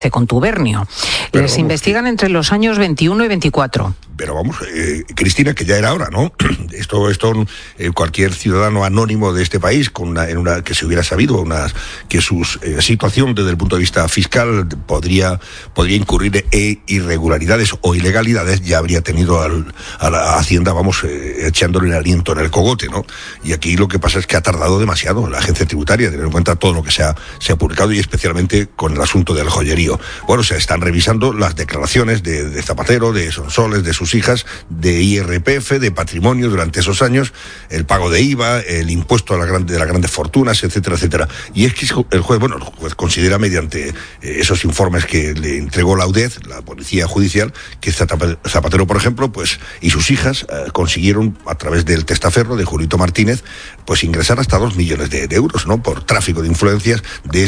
contubernio. Les investigan entre los años 21 y 24. Pero vamos, Cristina, que ya era hora, ¿no? Esto cualquier ciudadano anónimo de este país, que se hubiera sabido que su situación desde el punto de vista fiscal podría incurrir en irregularidades o ilegalidades, ya habría tenido a la Hacienda, echándole el aliento en el cogote, ¿no? Y aquí lo que pasa es que ha tardado demasiado la agencia tributaria, teniendo en cuenta todo lo que se ha publicado, y especialmente con el asunto del joyerío. Bueno, se están revisando las declaraciones de Zapatero, de Sonsoles, de sus hijas, de IRPF, de patrimonio durante esos años, el pago de IVA, el impuesto de las grandes fortunas, etcétera, etcétera. Y es que el juez considera, mediante esos informes que le entregó la UDEZ, la Policía Judicial, que Zapatero, por ejemplo, y sus hijas consiguieron, a través del testaferro de Julito Martínez, ingresar hasta 2 millones de euros, ¿no? Por tráfico de influencias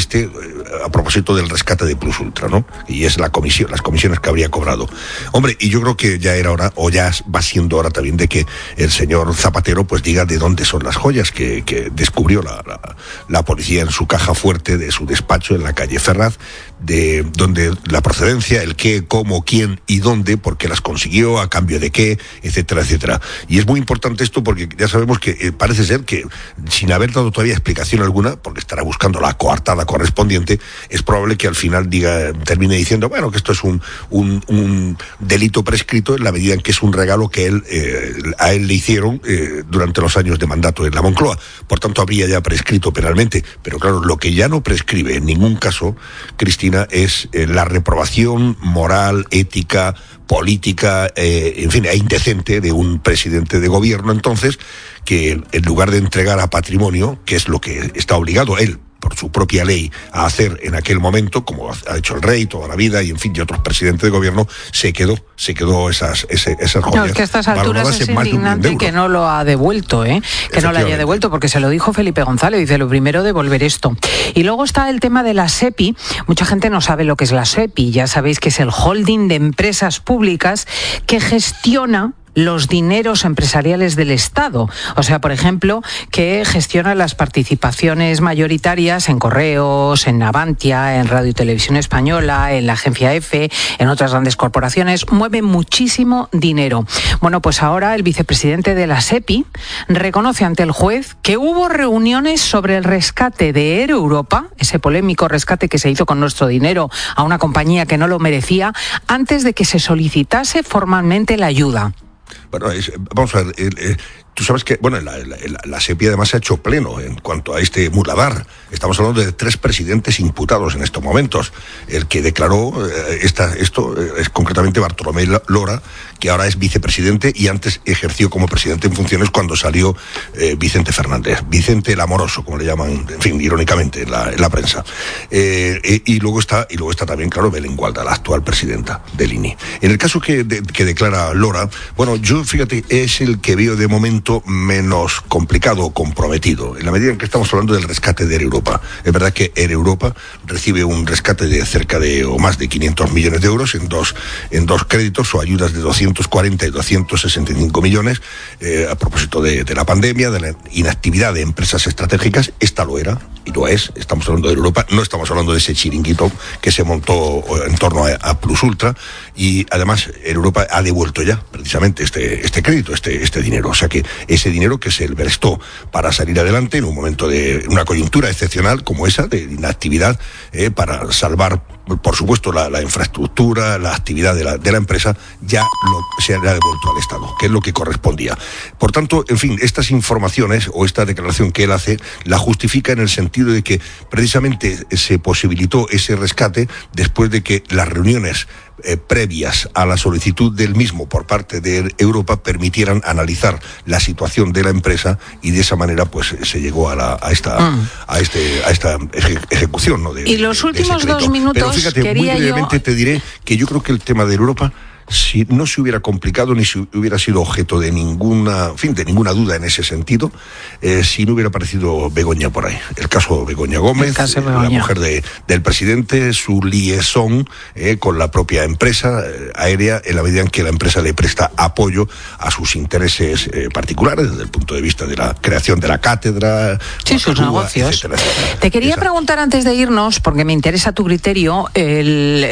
a propósito del rescate de Plus Ultra, ¿no? Y es las comisiones que habría cobrado. Hombre, y yo creo que ya era hora, o ya va siendo hora también, de que el señor Zapatero diga de dónde son las joyas que descubrió la policía en su caja fuerte de su despacho en la calle Ferraz, de dónde la procedencia, el qué, cómo, quién y dónde, porque las consiguió, a cambio de qué, etcétera, etcétera. Y es muy importante esto porque ya sabemos que parece ser que, sin haber dado todavía explicación alguna, porque estará buscando la coartada correspondiente, es probable que al final termine diciendo, que esto es un delito prescrito, en la medida en que es un regalo que a él le hicieron durante los años de mandato en la Moncloa. Por tanto, habría ya prescrito penalmente. Pero claro, lo que ya no prescribe en ningún caso, Cristina, es la reprobación moral, ética, política, e indecente de un presidente de gobierno, entonces, que en lugar de entregar a patrimonio, que es lo que está obligado él por su propia ley a hacer en aquel momento, como ha hecho el rey toda la vida, y otros presidentes de gobierno, se quedó esas joyas. No, es que a estas alturas es indignante que no lo ha devuelto, que no lo haya devuelto, porque se lo dijo Felipe González, dice, lo primero, devolver esto. Y luego está el tema de la SEPI. Mucha gente no sabe lo que es la SEPI, ya sabéis que es el holding de empresas públicas que gestiona los dineros empresariales del Estado. O sea, por ejemplo, que gestiona las participaciones mayoritarias en Correos, en Navantia, en Radio y Televisión Española, en la agencia EFE, en otras grandes corporaciones. Mueve muchísimo dinero. Bueno, pues ahora el vicepresidente de la SEPI reconoce ante el juez que hubo reuniones sobre el rescate de Air Europa, ese polémico rescate que se hizo con nuestro dinero a una compañía que no lo merecía, antes de que se solicitase formalmente la ayuda. Bueno, vamos a ver, tú sabes que, la SEPI además se ha hecho pleno en cuanto a este muladar. Estamos hablando de 3 presidentes imputados en estos momentos. El que declaró esto es concretamente Bartolomé Lora, que ahora es vicepresidente y antes ejerció como presidente en funciones cuando salió Vicente Fernández. Vicente el Amoroso, como le llaman, irónicamente, en la prensa. Y luego está también, claro, Belén Gualda, la actual presidenta del INI. En el caso que declara Lora, yo, fíjate, es el que veo de momento menos complicado o comprometido, en la medida en que estamos hablando del rescate de Air Europa. Es verdad que Air Europa recibe un rescate de cerca de, o más de 500 millones de euros en dos créditos o ayudas de 240 y 265 millones, a propósito de la pandemia, de la inactividad de empresas estratégicas. Esta lo era y lo es. Estamos hablando de Europa, no estamos hablando de ese chiringuito que se montó en torno a Plus Ultra, y además Europa ha devuelto ya precisamente este crédito, este dinero. O sea que ese dinero que se prestó para salir adelante en un momento de una coyuntura excepcional como esa, de inactividad, para salvar, por supuesto, la infraestructura, la actividad de la empresa, ya se ha devuelto al Estado, que es lo que correspondía. Por tanto, estas informaciones o esta declaración que él hace la justifica en el sentido de que precisamente se posibilitó ese rescate después de que las reuniones previas a la solicitud del mismo por parte de Europa permitieran analizar la situación de la empresa, y de esa manera se llegó a esta ejecución, ¿no? Y los últimos 2 minutos. Pero fíjate, muy brevemente te diré que yo creo que el tema de Europa, si no se hubiera complicado ni si hubiera sido objeto de ninguna duda en ese sentido, si no hubiera aparecido Begoña por ahí. El caso Begoña Gómez, la mujer del presidente, su liaison con la propia empresa aérea, en la medida en que la empresa le presta apoyo a sus intereses particulares, desde el punto de vista de la creación de la cátedra, sus negocios. Etcétera, etcétera. Te quería preguntar antes de irnos, porque me interesa tu criterio, el